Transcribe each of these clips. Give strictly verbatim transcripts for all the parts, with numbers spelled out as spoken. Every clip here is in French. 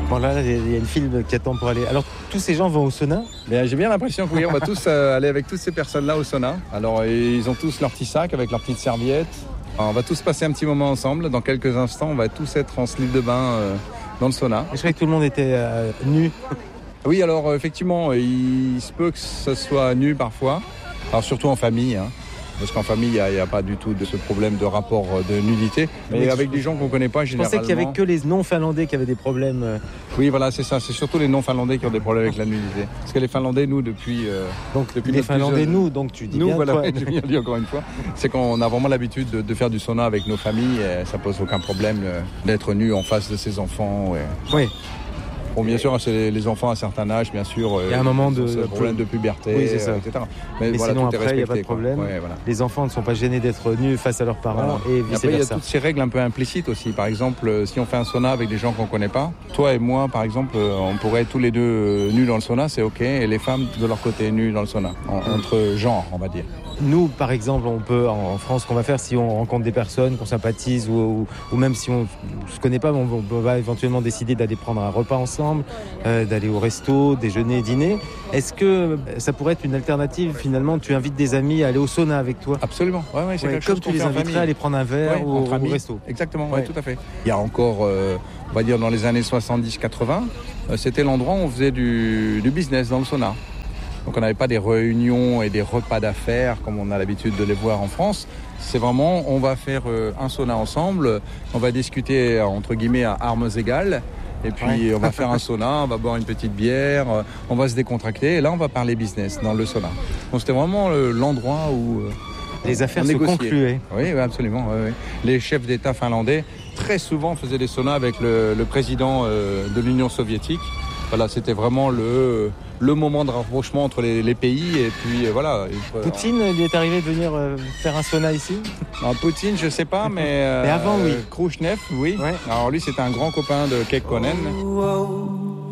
Bon là, il y a une film qui attend pour aller. Alors, tous ces gens vont au sauna ? Mais j'ai bien l'impression que oui, on va tous euh, aller avec toutes ces personnes-là au sauna. Alors, ils ont tous leur petit sac avec leur petite serviette. Alors, on va tous passer un petit moment ensemble. Dans quelques instants, on va tous être en slip de bain euh, dans le sauna. Je croyais que tout le monde était euh, nu. Oui, alors effectivement, il se peut que ce soit nu parfois. Alors surtout en famille, hein. Parce qu'en famille, il n'y a, a pas du tout de ce problème de rapport de nudité. Mais, Mais avec des gens qu'on ne connaît pas, je généralement... Je pensais qu'il n'y avait que les non-finlandais qui avaient des problèmes. Oui, voilà, c'est ça. C'est surtout les non-finlandais qui ont des problèmes avec la nudité. Parce que les Finlandais, nous, depuis... Euh, donc, depuis les Finlandais, jeune... nous, donc tu dis nous, bien voilà, toi. Oui, j'ai bien dit encore une fois. C'est qu'on a vraiment l'habitude de, de faire du sauna avec nos familles. Et ça ne pose aucun problème d'être nu en face de ses enfants. Ouais. Oui. Bon, bien sûr, c'est les, les enfants à un certain âge, bien sûr. Il y a un moment de, de problème de puberté, oui, c'est ça. et cetera. Mais, Mais voilà, sinon, après, il n'y a pas de problème. Ouais, voilà. Les enfants ne sont pas gênés d'être nus face à leurs parents voilà. et vice-versa. Après, il y a toutes ces règles un peu implicites aussi. Par exemple, si on fait un sauna avec des gens qu'on ne connaît pas, toi et moi, par exemple, on pourrait être tous les deux nus dans le sauna, c'est OK. Et les femmes, de leur côté, nues dans le sauna. En, entre genres, on va dire. Nous, par exemple, on peut, en France, ce qu'on va faire, si on rencontre des personnes, qu'on sympathise, ou, ou, ou même si on ne se connaît pas, on, on va éventuellement décider d'aller prendre un repas ensemble, euh, d'aller au resto, déjeuner, dîner. Est-ce que ça pourrait être une alternative, finalement, tu invites des amis à aller au sauna avec toi ? Absolument, ouais, ouais, c'est ouais, quelque comme chose tu les inviterais à aller prendre un verre ouais, au, au resto. Exactement, ouais. Ouais, tout à fait. Il y a encore, euh, on va dire, dans les années soixante-dix quatre-vingts, euh, c'était l'endroit où on faisait du, du business dans le sauna. Donc on n'avait pas des réunions et des repas d'affaires comme on a l'habitude de les voir en France. C'est vraiment, on va faire un sauna ensemble, on va discuter entre guillemets à armes égales. Et puis ouais. on va faire un sauna, on va boire une petite bière, on va se décontracter. Et là on va parler business dans le sauna. Donc c'était vraiment l'endroit où les affaires se concluaient. Oui, oui, absolument. Oui, oui. Les chefs d'État finlandais très souvent faisaient des saunas avec le, le président de l'Union soviétique. Voilà, c'était vraiment le, le moment de rapprochement entre les, les pays. Et puis voilà. Poutine, il est arrivé de venir euh, faire un sauna ici ? Non, Poutine, je ne sais pas, mais, euh, mais avant, oui. Khrouchtchev, oui. Ouais. Alors lui, c'était un grand copain de Kekkonen. Oh, oh,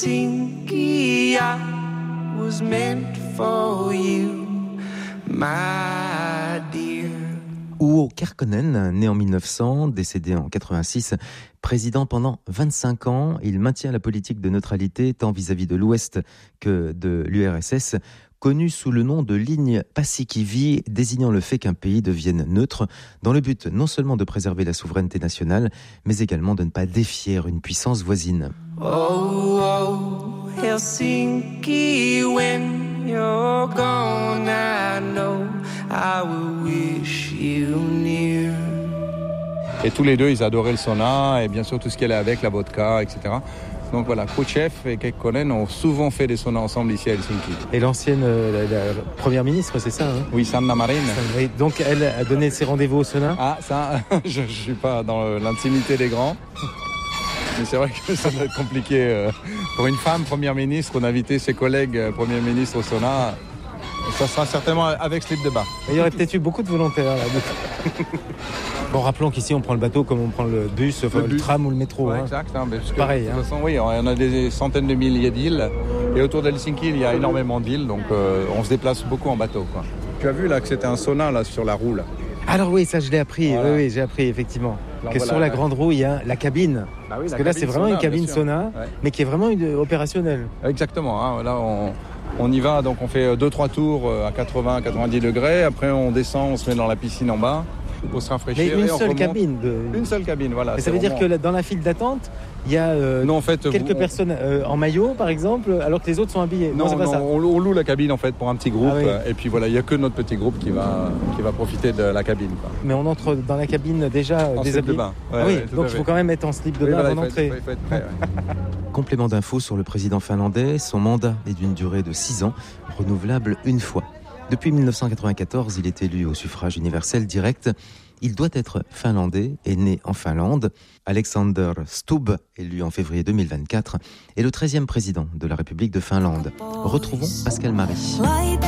Helsinki, I was meant for you, my dear. Urho Kekkonen, né en mille neuf cents, décédé en quatre-vingt-six, président pendant vingt-cinq ans, il maintient la politique de neutralité tant vis-à-vis de l'Ouest que de l'U R S S, connue sous le nom de ligne Paasikivi, désignant le fait qu'un pays devienne neutre, dans le but non seulement de préserver la souveraineté nationale, mais également de ne pas défier une puissance voisine. Oh, oh, Helsinki, when you're gone, I know I will wish you near. Et tous les deux, ils adoraient le sauna et bien sûr tout ce qui allait avec, la vodka, et cetera. Donc voilà, Khrouchtchev et Kekkonen ont souvent fait des saunas ensemble ici à Helsinki. Et l'ancienne euh, la, la première ministre, c'est ça hein ? Oui, Sanna Marin. Oui, donc elle a donné ses rendez-vous au sauna ? Ah, ça, je ne suis pas dans l'intimité des grands. Mais c'est vrai que ça doit être compliqué. Euh, pour une femme première ministre, d'inviter ses collègues euh, premiers ministres au sauna. Ça sera certainement avec slip de bain. Il y aurait peut-être eu beaucoup de volontaires là. Bon, rappelons qu'ici on prend le bateau comme on prend le bus, enfin, le, bus. le tram ou le métro. Ouais, hein. Exact. Hein, parce que, pareil. De hein. toute façon, oui, on a des centaines de milliers d'îles. Et autour d'Helsinki, il y a énormément d'îles. Donc euh, on se déplace beaucoup en bateau. Quoi. Tu as vu là que c'était un sauna là, sur la roue là. Alors oui, ça je l'ai appris. Voilà. Oui, oui, j'ai appris effectivement. Alors, que voilà, sur la grande roue, il y a la cabine. Bah oui, Parce que là, c'est vraiment sauna, une cabine sauna, ouais. mais qui est vraiment une, opérationnelle. Exactement. Hein, là, on... On y va, donc on fait deux trois tours à quatre-vingts à quatre-vingt-dix degrés. Après, on descend, on se met dans la piscine en bas pour se rafraîchir. Mais une et on seule remonte. cabine de... Une seule cabine, voilà. Mais ça veut vraiment... dire que dans la file d'attente, il y a euh, non, en fait, quelques vous... personnes euh, en maillot, par exemple, alors que les autres sont habillés. Non, non, c'est pas non ça. On, on loue la cabine en fait pour un petit groupe. Ah, oui. Et puis voilà, il n'y a que notre petit groupe qui va, qui va profiter de la cabine. Quoi. Mais on entre dans la cabine déjà en déshabillé. slip de bain. Ouais, ah oui, ouais, donc il faut quand même être en slip de oui, bain voilà, avant d'entrer. Il faut être prêt, ouais. Complément d'infos sur le président finlandais. Son mandat est d'une durée de six ans, renouvelable une fois. Depuis mille neuf cent quatre-vingt-quatorze, il est élu au suffrage universel direct. Il doit être finlandais et né en Finlande. Alexander Stubb, élu en février deux mille vingt-quatre, est le treizième président de la République de Finlande. Retrouvons Pascal Marie.